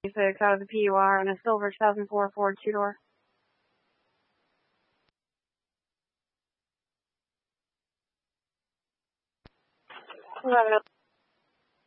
26 out of the PUR on a silver 2004 Ford two-door.